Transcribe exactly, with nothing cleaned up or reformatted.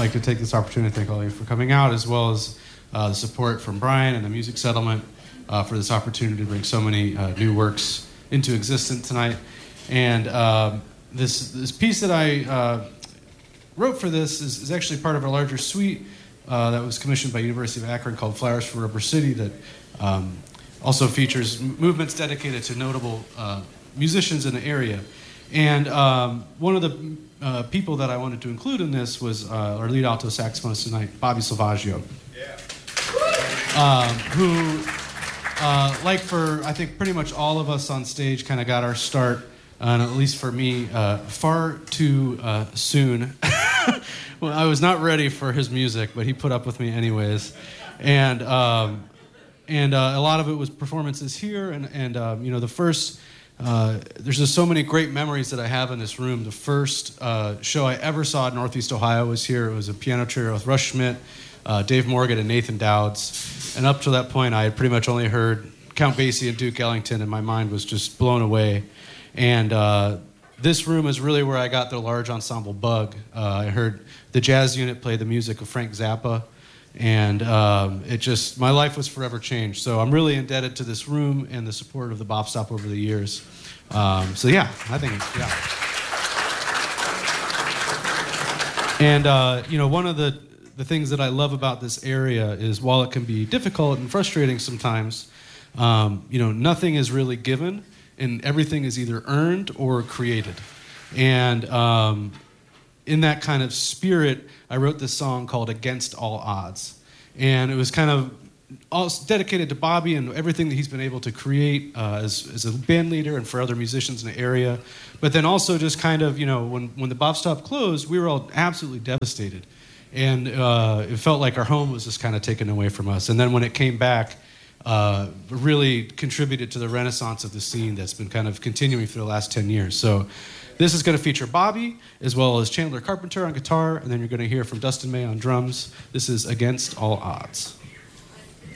like to take this opportunity to thank all of you for coming out, as well as uh, the support from Brian and the Music Settlement uh, for this opportunity to bring so many uh, new works into existence tonight. And uh, this this piece that I uh, wrote for this is, is actually part of a larger suite uh, that was commissioned by University of Akron called Flowers for Rubber City, that um, also features movements dedicated to notable uh, musicians in the area. And um, one of the uh, people that I wanted to include in this was uh, our lead alto saxophonist tonight, Bobby Salvaggio. Yeah. Um, who, uh, like for, I think, pretty much all of us on stage, kind of got our start, uh, and at least for me, uh, far too uh, soon. Well, I was not ready for his music, but he put up with me anyways. And um, and uh, a lot of it was performances here, and, and um, you know, the first... Uh, there's just so many great memories that I have in this room. The first uh, show I ever saw at Northeast Ohio was here. It was a piano trio with Rush Schmidt, uh, Dave Morgan, and Nathan Dowds. And up to that point, I had pretty much only heard Count Basie and Duke Ellington, and my mind was just blown away. And uh, this room is really where I got the large ensemble bug. Uh, I heard the jazz unit play the music of Frank Zappa, and um, it just, my life was forever changed. So I'm really indebted to this room and the support of the Bop Stop over the years. Um, so yeah, I think, yeah. And uh, you know, one of the, the things that I love about this area is, while it can be difficult and frustrating sometimes, um, you know, nothing is really given, and everything is either earned or created. And um, in that kind of spirit, I wrote this song called Against All Odds. And it was kind of all dedicated to Bobby and everything that he's been able to create uh, as, as a band leader and for other musicians in the area. But then also just kind of, you know, when, when the Bop Stop closed, we were all absolutely devastated. And uh, it felt like our home was just kind of taken away from us. And then when it came back, uh, really contributed to the renaissance of the scene that's been kind of continuing for the last ten years. So this is going to feature Bobby, as well as Chandler Carpenter on guitar, and then you're going to hear from Dustin May on drums. This is Against All Odds.